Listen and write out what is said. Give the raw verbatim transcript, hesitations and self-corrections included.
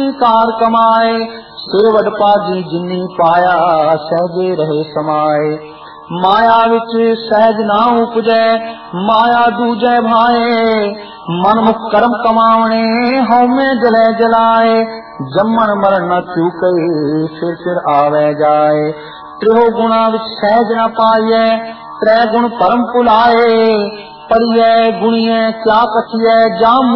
ਕਾਰ ਕਮਾਏ। ਸਿਰ ਵਡ ਪਾਜੀ ਜਿਨੀ ਪਾਇਆ ਸਹਿਜੇ ਰਹੇ ਸਮਾਏ। ਮਾਇਆ ਵਿੱਚ ਸਹਿਜ ਨਾ ਉਪਜੈ ਮਾਇਆ ਦੂਜੈ ਭਾਏ। ਮਨ ਮੁਖ ਕਰਮ ਕਮਾਵਣੇ ਹਉਮੈ ਜਲੈ ਜਲਾਏ। ਜੰਮਣ ਮਰਨ ਨ ਚੂਕੇ ਫਿਰ ਫਿਰ ਆਵੈ ਜਾਏ। ਤ੍ਰਿਹੋ ਗੁਣਾ ਵਿੱਚ ਸਹਿਜ ਨ ਪਾਈਐ ਤ੍ਰੈ ਗੁਣ ਭਰਮ ਭੁਲਾਏ। ਪੜੀਐ ਗੁਣੀਐ ਕਿਆ ਕਥੀਐ ਜਾਮ